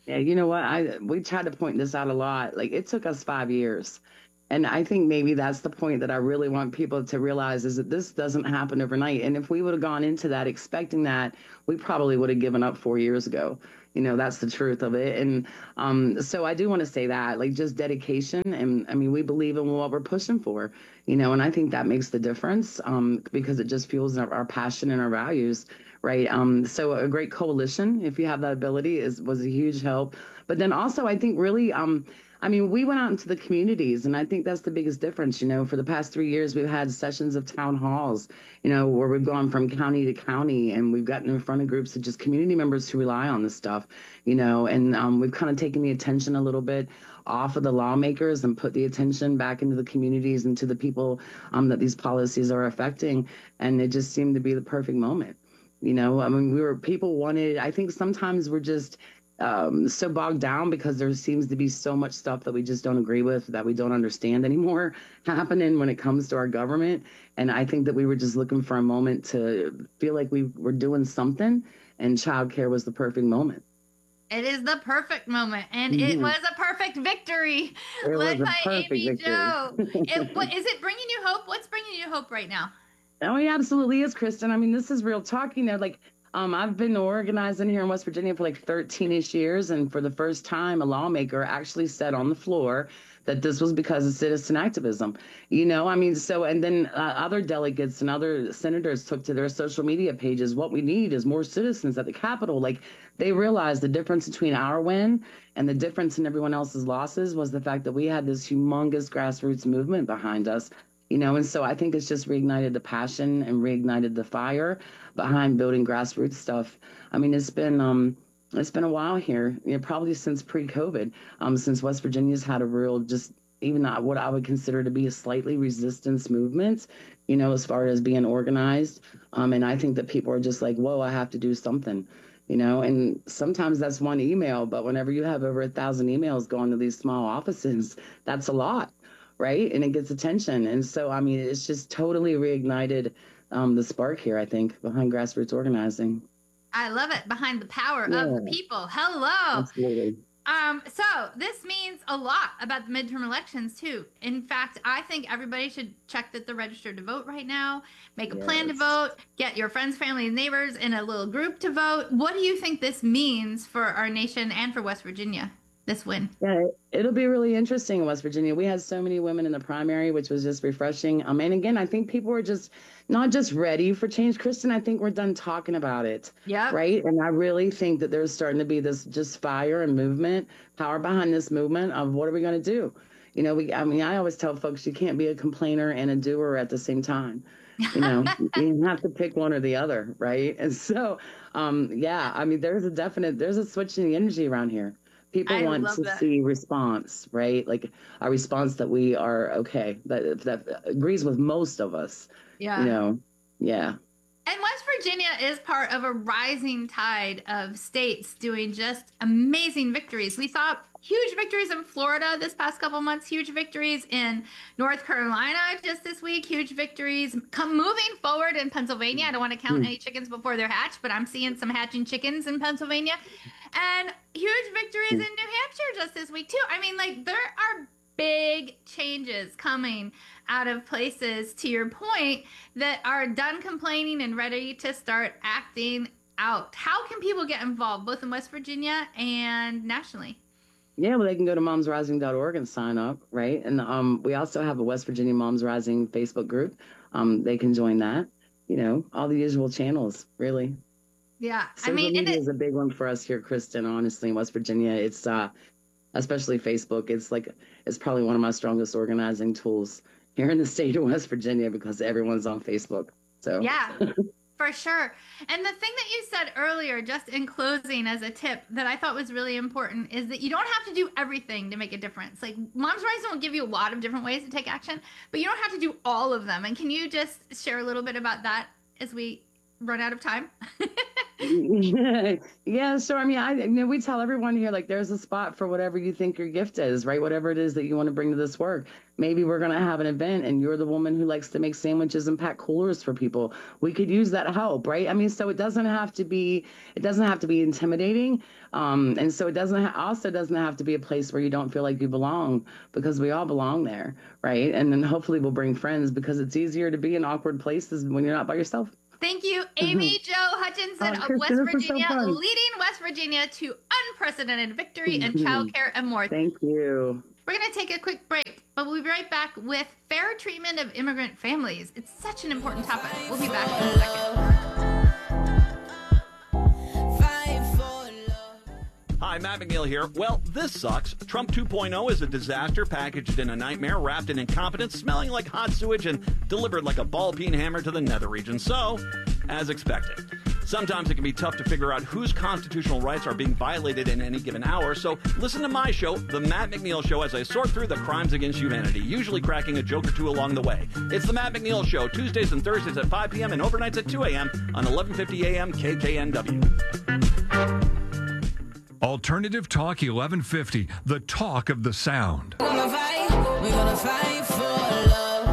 Yeah, you know what? I we try to point this out a lot. Like it took us five years. And I think maybe that's the point that I really want people to realize is that this doesn't happen overnight. And if we would have gone into that expecting that, we probably would have given up four years ago. You know, that's the truth of it. And um, so I do want to say that, like, just dedication. And I mean, we believe in what we're pushing for, you know, and I think that makes the difference um, because it just fuels our, our passion and our values. Right. Um, so a great coalition, if you have that ability, is was a huge help. But then also, I think really, um, I mean, we went out into the communities, and I think that's the biggest difference. You know, for the past three years, we've had sessions of town halls, you know, where we've gone from county to county, and we've gotten in front of groups of just community members who rely on this stuff, you know, and um, we've kind of taken the attention a little bit off of the lawmakers and put the attention back into the communities and to the people um, that these policies are affecting. And it just seemed to be the perfect moment. You know, I mean, we were, people wanted, I think sometimes we're just um, so bogged down because there seems to be so much stuff that we just don't agree with, that we don't understand anymore happening when it comes to our government. And I think that we were just looking for a moment to feel like we were doing something, and childcare was the perfect moment. It is the perfect moment, and mm-hmm. it was a perfect victory it led was a by perfect Amy victory. Jo. It, what, is it bringing you hope? What's bringing you hope right now? Oh, yeah, absolutely is, Kristen. I mean, this is real talk. You know, like um, I've been organizing here in West Virginia for like thirteen-ish years. And for the first time, a lawmaker actually said on the floor that this was because of citizen activism. You know, I mean, so and then uh, other delegates and other senators took to their social media pages. What we need is more citizens at the Capitol. Like they realized the difference between our win and the difference in everyone else's losses was the fact that we had this humongous grassroots movement behind us. You know, and so I think it's just reignited the passion and reignited the fire behind building grassroots stuff. I mean, it's been um, it's been a while here, you know, probably since pre-COVID, um, since West Virginia's had a real, just even what I would consider to be a slightly resistance movement, you know, as far as being organized. Um, and I think that people are just like, whoa, I have to do something, you know, and sometimes that's one email, but whenever you have over a thousand emails going to these small offices, that's a lot. Right. And it gets attention. And so, I mean, it's just totally reignited um, the spark here, I think, behind grassroots organizing. I love it. Behind the power yeah. of the people. Hello. Absolutely. Um, so this means a lot about the midterm elections, too. In fact, I think everybody should check that they're registered to vote right now, make a yes. plan to vote, get your friends, family, and neighbors in a little group to vote. What do you think this means for our nation and for West Virginia? This win. Yeah, it'll be really interesting in West Virginia. We had so many women in the primary, which was just refreshing. Um, and again, I think people were just not just ready for change, Kristen. I think we're done talking about it. Yeah. Right. And I really think that there's starting to be this just fire and movement, power behind this movement of what are we going to do? You know, we I mean, I always tell folks you can't be a complainer and a doer at the same time. You know, you have to pick one or the other. Right. And so, um, yeah, I mean, there's a definite there's a switch in the energy around here. People I want to that. see response, right? Like a response that we are okay, that that agrees with most of us. Yeah. You know, yeah. And West Virginia is part of a rising tide of states doing just amazing victories. We saw huge victories in Florida this past couple months, huge victories in North Carolina just this week, huge victories come moving forward in Pennsylvania. I don't want to count mm. any chickens before they're hatched, but I'm seeing some hatching chickens in Pennsylvania. And huge victories in New Hampshire just this week, too. I mean, like, there are big changes coming out of places, to your point, that are done complaining and ready to start acting out. How can people get involved, both in West Virginia and nationally? Yeah, well, they can go to moms rising dot org and sign up, right? And um, we also have a West Virginia Moms Rising Facebook group. Um, they can join that. You know, all the usual channels, really. Yeah, Social I mean, media it, is a big one for us here, Kristen. Honestly, in West Virginia, it's uh, especially Facebook. It's like it's probably one of my strongest organizing tools here in the state of West Virginia because everyone's on Facebook. So yeah, for sure. And the thing that you said earlier, just in closing as a tip that I thought was really important, is that you don't have to do everything to make a difference. Like Moms Rising will give you a lot of different ways to take action, but you don't have to do all of them. And can you just share a little bit about that as we run out of time? Yeah, sure. I mean, I you know, we tell everyone here, like, there's a spot for whatever you think your gift is, right? Whatever it is that you want to bring to this work. Maybe we're going to have an event and you're the woman who likes to make sandwiches and pack coolers for people. We could use that help, right? I mean, so it doesn't have to be, it doesn't have to be intimidating. Um, and so it doesn't ha- also doesn't have to be a place where you don't feel like you belong, because we all belong there, right? And then hopefully we'll bring friends, because it's easier to be in awkward places when you're not by yourself. Thank you, Amy Mm-hmm. Jo Hutchinson Oh, of Kristen, West this was so Virginia, fun. leading West Virginia to unprecedented victory in Mhm. childcare and more. Thank you. We're going to take a quick break, but we'll be right back with fair treatment of immigrant families. It's such an important topic. We'll be back in a second. Hi, Matt McNeil here. Well, this sucks. Trump two point oh is a disaster packaged in a nightmare, wrapped in incompetence, smelling like hot sewage, and delivered like a ball peen hammer to the nether region. So, as expected. Sometimes it can be tough to figure out whose constitutional rights are being violated in any given hour, so listen to my show, The Matt McNeil Show, as I sort through the crimes against humanity, usually cracking a joke or two along the way. It's The Matt McNeil Show, Tuesdays and Thursdays at five p.m. and overnights at two a.m. on eleven fifty a.m. K K N W. Alternative Talk eleven fifty, the talk of the sound. We're gonna fight, we're gonna fight for love.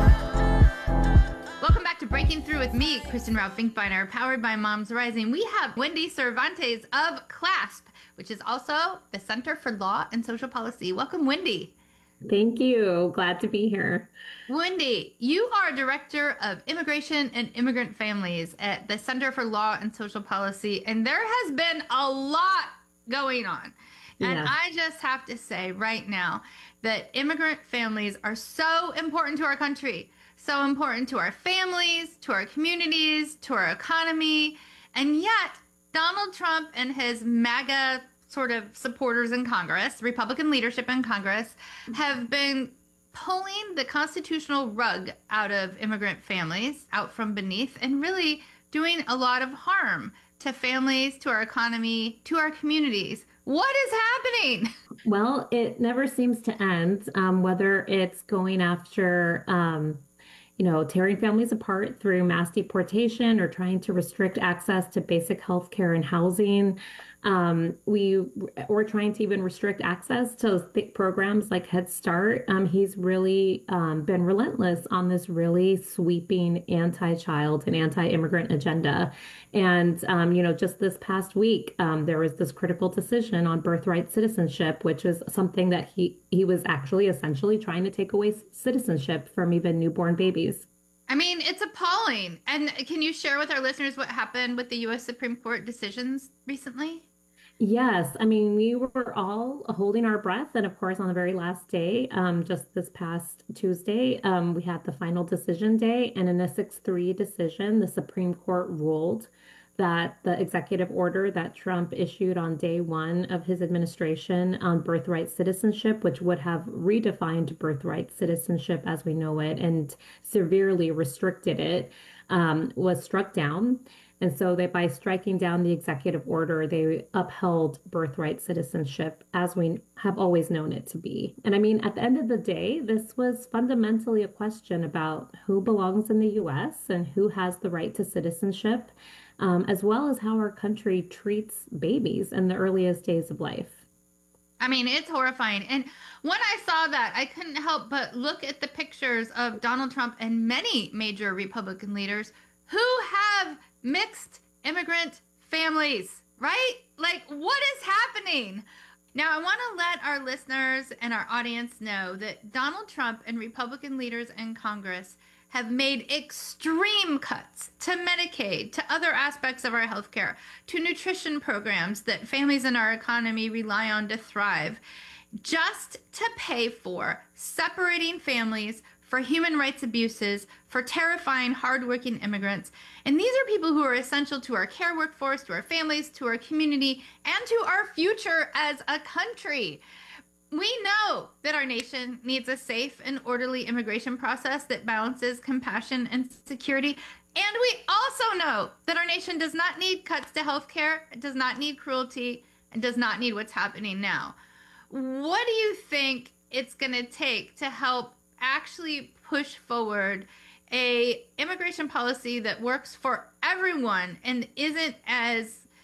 Welcome back to Breaking Through with me, Kristen Rao Finkbeiner, powered by Moms Rising. We have Wendy Cervantes of CLASP, which is also the Center for Law and Social Policy. Welcome, Wendy. Thank you. Glad to be here. Wendy, you are Director of Immigration and Immigrant Families at the Center for Law and Social Policy, and there has been a lot going on. And Yeah. I just have to say right now that immigrant families are so important to our country, so important to our families, to our communities, to our economy. And yet, Donald Trump and his MAGA sort of supporters in Congress, Republican leadership in Congress, have been pulling the constitutional rug out of immigrant families, out from beneath, and really doing a lot of harm to families, to our economy, to our communities. What is happening? Well, it never seems to end, um, whether it's going after, um, you know, tearing families apart through mass deportation or trying to restrict access to basic health care and housing. Um, we, we're trying to even restrict access to th- programs like Head Start. Um, he's really um, been relentless on this really sweeping anti-child and anti-immigrant agenda. And, um, you know, just this past week, um, there was this critical decision on birthright citizenship, which is something that he, he was actually essentially trying to take away citizenship from even newborn babies. I mean, it's appalling. And can you share with our listeners what happened with the U S Supreme Court decisions recently? Yes. I mean, we were all holding our breath. And of course, on the very last day, um, just this past Tuesday, um, we had the final decision day. And in a six three decision, the Supreme Court ruled that the executive order that Trump issued on day one of his administration on birthright citizenship, which would have redefined birthright citizenship as we know it and severely restricted it, um, was struck down. And so they, by striking down the executive order, they upheld birthright citizenship as we have always known it to be. And I mean, at the end of the day, this was fundamentally a question about who belongs in the U S and who has the right to citizenship, um, as well as how our country treats babies in the earliest days of life. I mean, it's horrifying. And when I saw that, I couldn't help but look at the pictures of Donald Trump and many major Republican leaders who have mixed immigrant families, right? Like, what is happening? Now, I want to let our listeners and our audience know that Donald Trump and Republican leaders in Congress have made extreme cuts to Medicaid, to other aspects of our healthcare, to nutrition programs that families in our economy rely on to thrive, just to pay for separating families, for human rights abuses, for terrifying, hardworking immigrants. And these are people who are essential to our care workforce, to our families, to our community, and to our future as a country. We know that our nation needs a safe and orderly immigration process that balances compassion and security. And we also know that our nation does not need cuts to healthcare, it does not need cruelty, and does not need what's happening now. What do you think it's going to take to help actually push forward a immigration policy that works for everyone and isn't as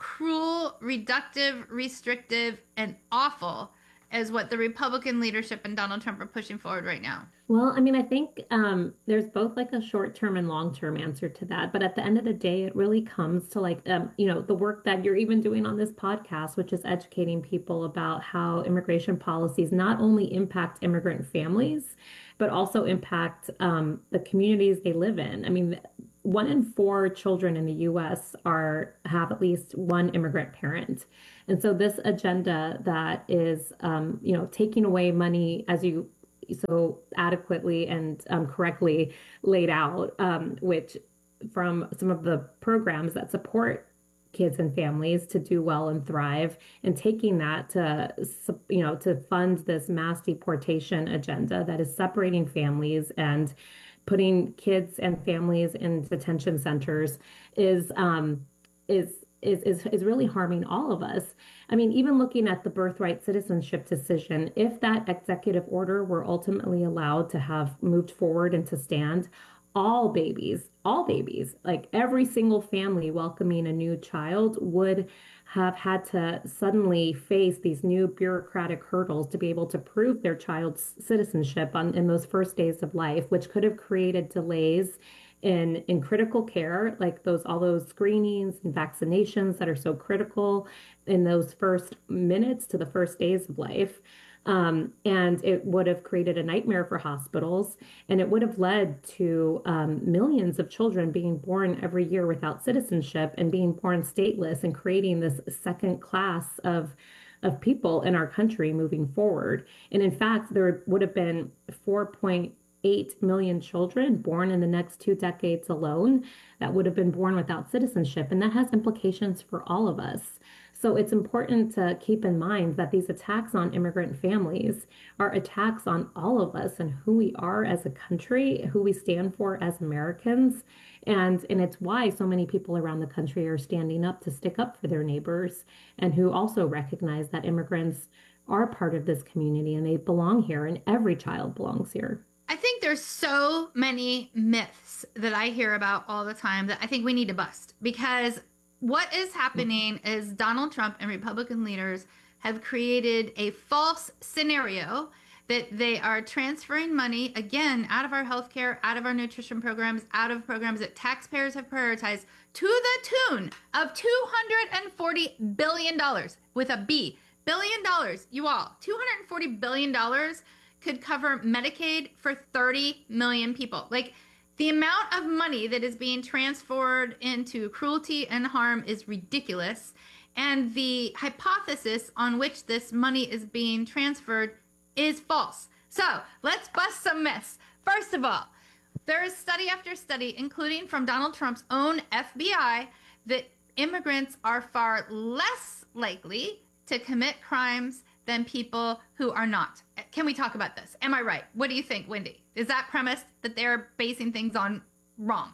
cruel, reductive, restrictive, and awful as what the Republican leadership and Donald Trump are pushing forward right now? Well, I mean, I think um, there's both like a short-term and long-term answer to that. But at the end of the day, it really comes to like, um, you know, the work that you're even doing on this podcast, which is educating people about how immigration policies not only impact immigrant families, but also impact um, the communities they live in. I mean, one in four children in the U S are have at least one immigrant parent. And so this agenda that is, um, you know, taking away money, as you so adequately and um, correctly laid out, um, which from some of the programs that support kids and families to do well and thrive, and taking that to, you know, to fund this mass deportation agenda that is separating families and putting kids and families in detention centers is um, is is is is really harming all of us. I mean, even looking at the birthright citizenship decision, if that executive order were ultimately allowed to have moved forward and to stand, all babies, all babies, like every single family welcoming a new child would have had to suddenly face these new bureaucratic hurdles to be able to prove their child's citizenship on, in those first days of life, which could have created delays in in critical care, like those all those screenings and vaccinations that are so critical in those first minutes to the first days of life. Um, and it would have created a nightmare for hospitals, and it would have led to um, millions of children being born every year without citizenship and being born stateless, and creating this second class of of people in our country moving forward. And in fact, there would have been four point eight million children born in the next two decades alone that would have been born without citizenship, and that has implications for all of us. So it's important to keep in mind that these attacks on immigrant families are attacks on all of us and who we are as a country, who we stand for as Americans. And, and it's why so many people around the country are standing up to stick up for their neighbors, and who also recognize that immigrants are part of this community and they belong here, and every child belongs here. I think there's so many myths that I hear about all the time that I think we need to bust, because what is happening is Donald Trump and Republican leaders have created a false scenario that they are transferring money, again, out of our healthcare, out of our nutrition programs, out of programs that taxpayers have prioritized, to the tune of two hundred forty billion dollars, with a B, billion dollars. You all, two hundred forty billion dollars could cover Medicaid for thirty million people. Like, the amount of money that is being transferred into cruelty and harm is ridiculous. And the hypothesis on which this money is being transferred is false. So let's bust some myths. First of all, there is study after study, including from Donald Trump's own F B I, that immigrants are far less likely to commit crimes than people who are not. Can we talk about this? Am I right? What do you think, Wendy? Is that premise that they're basing things on wrong?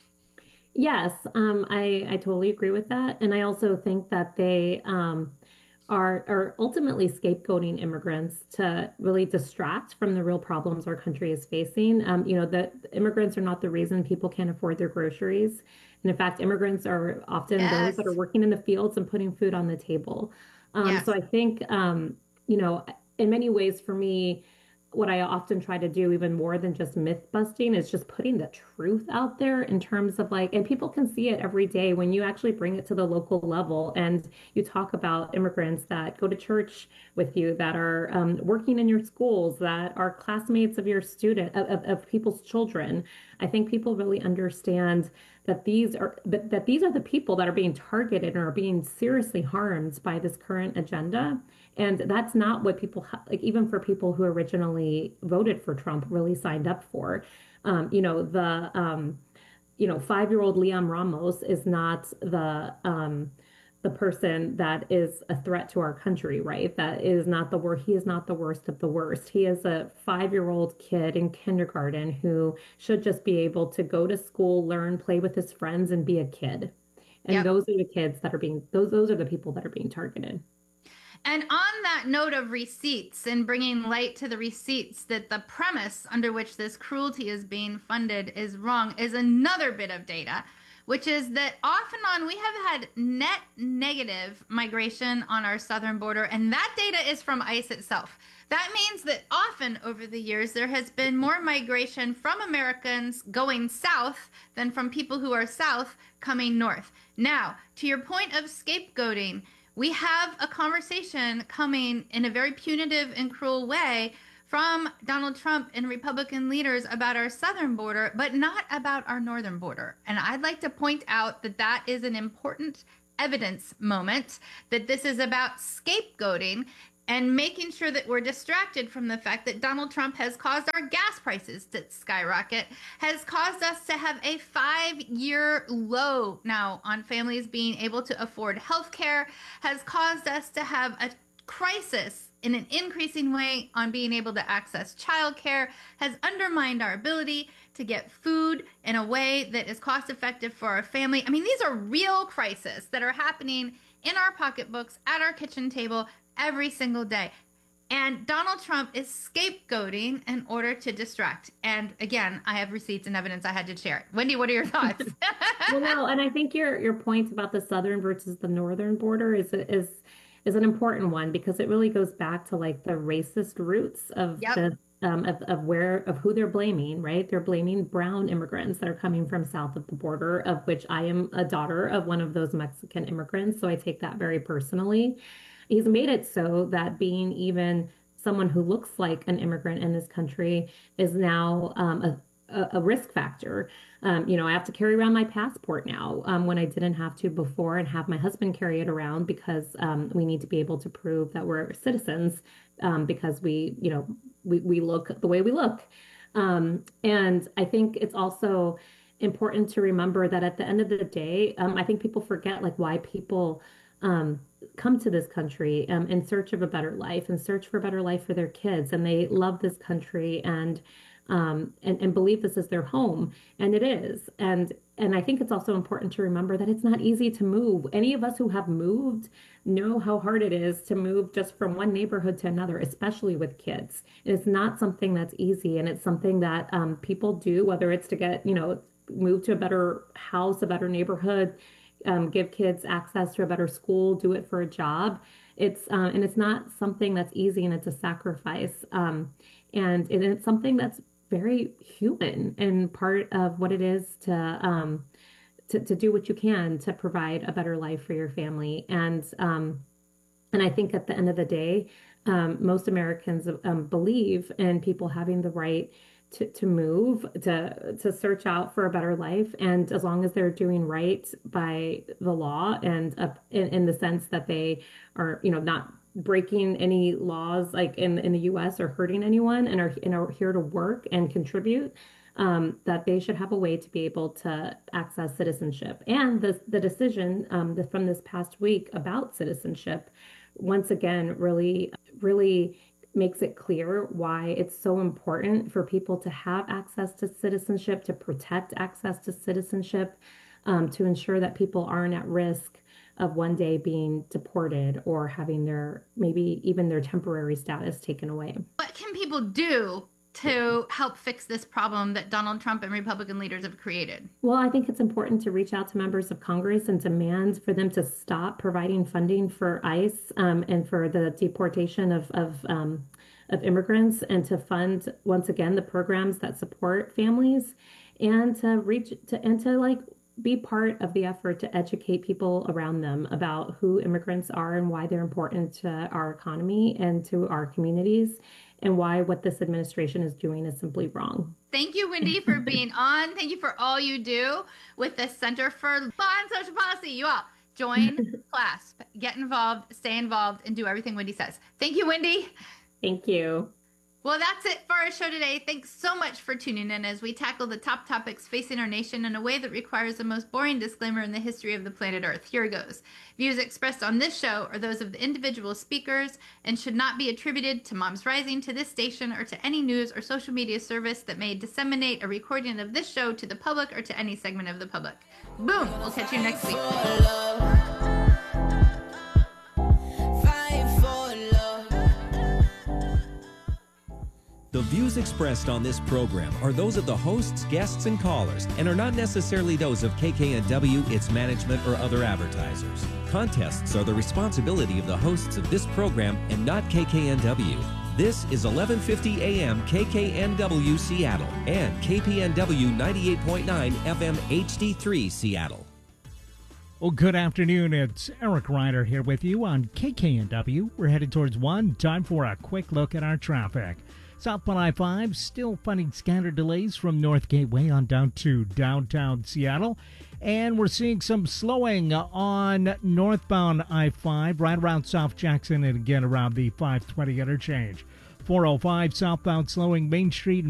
Yes, um, I, I totally agree with that. And I also think that they um, are, are ultimately scapegoating immigrants to really distract from the real problems our country is facing. Um, you know, that immigrants are not the reason people can't afford their groceries. And in fact, immigrants are often Yes. those that are working in the fields and putting food on the table. Um, Yes. So I think, um, you know, in many ways for me, what I often try to do, even more than just myth busting, is just putting the truth out there in terms of like, and people can see it every day when you actually bring it to the local level and you talk about immigrants that go to church with you, that are um, working in your schools, that are classmates of your student, of, of, of people's children. I think people really understand that these are that, that these are the people that are being targeted and are being seriously harmed by this current agenda. And that's not what people, like, even for people who originally voted for Trump, really signed up for. Um, you know, the, um, you know, five-year-old Liam Ramos is not the um, the person that is a threat to our country, right? That is not the worst. He is not the worst of the worst. He is a five-year-old kid in kindergarten who should just be able to go to school, learn, play with his friends, and be a kid. And Yep. those are the kids that are being, those, those are the people that are being targeted. And on that note of receipts and bringing light to the receipts that the premise under which this cruelty is being funded is wrong is another bit of data, which is that off and on we have had net negative migration on our southern border, and that data is from ICE itself. That means that often over the years there has been more migration from Americans going south than from people who are south coming north. Now, to your point of scapegoating, we have a conversation coming in a very punitive and cruel way from Donald Trump and Republican leaders about our southern border, but not about our northern border. And I'd like to point out that that is an important evidence moment, that this is about scapegoating and making sure that we're distracted from the fact that Donald Trump has caused our gas prices to skyrocket, has caused us to have a five-year low now on families being able to afford health care, has caused us to have a crisis in an increasing way on being able to access childcare, has undermined our ability to get food in a way that is cost-effective for our family. I mean, these are real crises that are happening in our pocketbooks, at our kitchen table, every single day. And Donald Trump is scapegoating in order to distract. And again, I have receipts and evidence I had to share. Wendy, what are your thoughts? Well, no, and I think your your point about the southern versus the northern border is is is an important one, because it really goes back to like the racist roots of Yep. the um, of, of where of who they're blaming, right? They're blaming brown immigrants that are coming from south of the border, of which I am a daughter of one of those Mexican immigrants, so I take that very personally. He's made it so that being even someone who looks like an immigrant in this country is now um, a, a, a risk factor. Um, you know, I have to carry around my passport now um, when I didn't have to before, and have my husband carry it around because um, we need to be able to prove that we're citizens um, because we, you know, we, we look the way we look. Um, and I think it's also important to remember that at the end of the day, um, I think people forget like why people um, come to this country um, in search of a better life, and search for a better life for their kids. And they love this country and, um, and, and believe this is their home. And it is. And, and I think it's also important to remember that it's not easy to move. Any of us who have moved know how hard it is to move just from one neighborhood to another, especially with kids. It's not something that's easy. And it's something that um, people do, whether it's to get, you know, move to a better house, a better neighborhood, Um, give kids access to a better school, do it for a job. It's uh, and it's not something that's easy, and it's a sacrifice. Um, and, and it's something that's very human and part of what it is to um, to to do what you can to provide a better life for your family. And um, and I think at the end of the day, um, most Americans um, believe in people having the right to, to move, to to search out for a better life. And as long as they're doing right by the law, and uh, in, in the sense that they are, you know, not breaking any laws like in, in the U S or hurting anyone, and are, and are here to work and contribute, um, that they should have a way to be able to access citizenship. And the, the decision um, the, from this past week about citizenship, once again, really, really makes it clear why it's so important for people to have access to citizenship, to protect access to citizenship, um, to ensure that people aren't at risk of one day being deported or having their, maybe even their temporary status taken away. What can people do to help fix this problem that Donald Trump and Republican leaders have created? Well, I think it's important to reach out to members of Congress and demand for them to stop providing funding for ICE um, and for the deportation of of, um, of immigrants, and to fund once again the programs that support families, and to reach to and to like be part of the effort to educate people around them about who immigrants are and why they're important to our economy and to our communities, and why what this administration is doing is simply wrong. Thank you, Wendy, for being on. Thank you for all you do with the Center for Law and Social Policy. You all join CLASP, get involved, stay involved, and do everything Wendy says. Thank you, Wendy. Thank you. Well, that's it for our show today. Thanks so much for tuning in as we tackle the top topics facing our nation in a way that requires the most boring disclaimer in the history of the planet Earth. Here it goes. Views expressed on this show are those of the individual speakers and should not be attributed to Moms Rising, to this station, or to any news or social media service that may disseminate a recording of this show to the public or to any segment of the public. Boom! We'll catch you next week. The views expressed on this program are those of the hosts, guests, and callers and are not necessarily those of K K N W, its management, or other advertisers. Contests are the responsibility of the hosts of this program and not K K N W. This is eleven fifty A M K K N W Seattle and K P N W ninety-eight point nine F M H D three Seattle. Well, good afternoon. It's Eric Ryder here with you on K K N W. We're headed towards one. Time for a quick look at our traffic. Southbound I five still finding scattered delays from North Gateway on down to downtown Seattle. And we're seeing some slowing on northbound I five right around South Jackson and again around the five twenty interchange. four oh five southbound slowing Main Street